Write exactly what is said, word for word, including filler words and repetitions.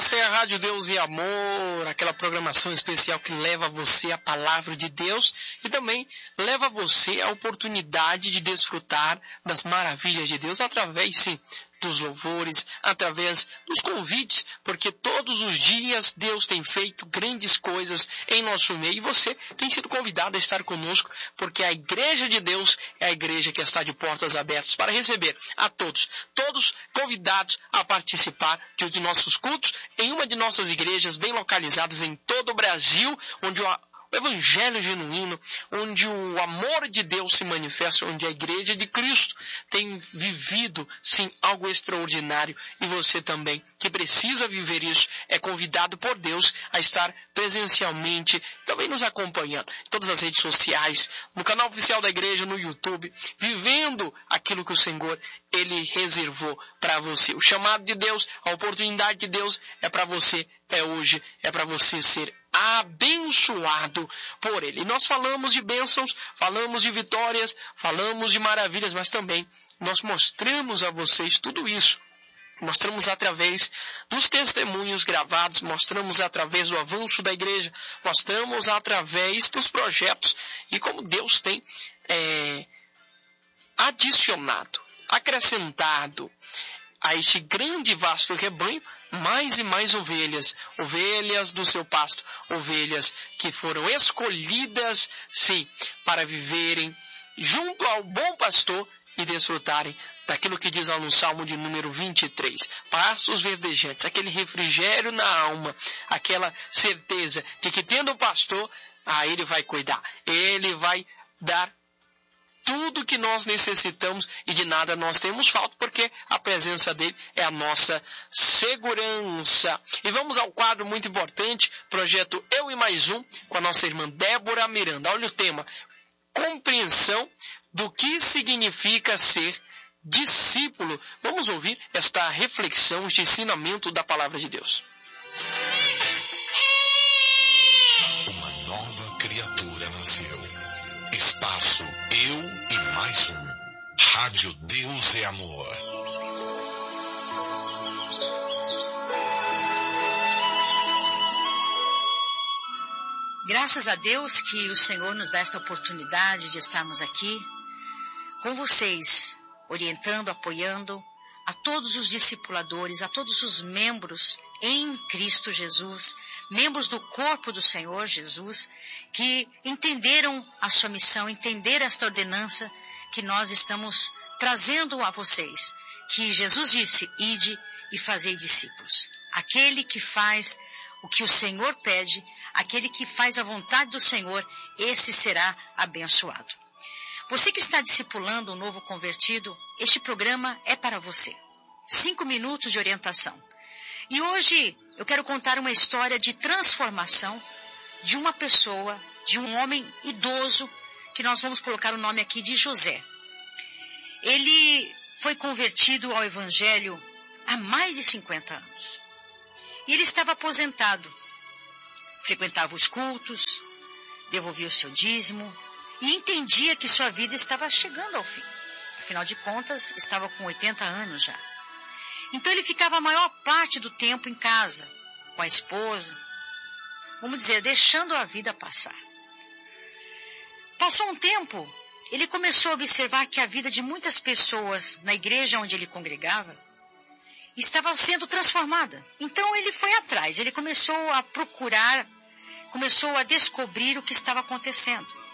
Esta é a Rádio Deus e Amor, aquela programação especial que leva você a palavra de Deus e também leva você a oportunidade de desfrutar das maravilhas de Deus através, sim, dos louvores, através dos convites, porque todos os dias Deus tem feito grandes coisas em nosso meio e você tem sido convidado a estar conosco, porque a Igreja de Deus é a igreja que está de portas abertas para receber a todos, todos convidados a participar de, de nossos cultos em uma de nossas igrejas bem localizadas em todo o Brasil, onde o O evangelho genuíno, onde o amor de Deus se manifesta, onde a igreja de Cristo tem vivido, sim, algo extraordinário. E você também, que precisa viver isso, é convidado por Deus a estar presencialmente, também nos acompanhando em todas as redes sociais, no canal oficial da igreja, no YouTube, vivendo aquilo que o Senhor, Ele reservou para você. O chamado de Deus, a oportunidade de Deus é para você, é hoje, é para você ser abençoado por Ele. E nós falamos de bênçãos, falamos de vitórias, falamos de maravilhas, mas também nós mostramos a vocês tudo isso. Mostramos através dos testemunhos gravados, mostramos através do avanço da igreja, mostramos através dos projetos e como Deus tem é, adicionado, acrescentado a este grande e vasto rebanho, mais e mais ovelhas, ovelhas do seu pasto, ovelhas que foram escolhidas, sim, para viverem junto ao bom pastor e desfrutarem daquilo que diz lá no Salmo de número vinte e três, pastos verdejantes, aquele refrigério na alma, aquela certeza de que tendo o pastor, ah, ele vai cuidar, ele vai dar tudo que nós necessitamos e de nada nós temos falta, porque a presença dele é a nossa segurança. E vamos ao quadro muito importante, projeto Eu e Mais Um, com a nossa irmã Débora Miranda. Olha o tema, compreensão do que significa ser discípulo. Vamos ouvir esta reflexão, este ensinamento da palavra de Deus. Uma nova criatura nasceu. Espaço Eu e Mais Um. Rádio Deus é Amor. Graças a Deus que o Senhor nos dá esta oportunidade de estarmos aqui com vocês, orientando, apoiando a todos os discipuladores, a todos os membros em Cristo Jesus, membros do corpo do Senhor Jesus, que entenderam a sua missão, entenderam esta ordenança que nós estamos trazendo a vocês, que Jesus disse, ide e fazei discípulos. Aquele que faz o que o Senhor pede, aquele que faz a vontade do Senhor, esse será abençoado. Você que está discipulando um novo convertido, este programa é para você. Cinco minutos de orientação. E hoje eu quero contar uma história de transformação de uma pessoa, de um homem idoso, que nós vamos colocar o nome aqui de José. Ele foi convertido ao Evangelho há mais de cinquenta anos. E ele estava aposentado. Frequentava os cultos, devolvia o seu dízimo e entendia que sua vida estava chegando ao fim. Afinal de contas, estava com oitenta anos já. Então ele ficava a maior parte do tempo em casa, com a esposa, vamos dizer, deixando a vida passar. Passou um tempo, ele começou a observar que a vida de muitas pessoas na igreja onde ele congregava estava sendo transformada. Então ele foi atrás, ele começou a procurar, começou a descobrir o que estava acontecendo.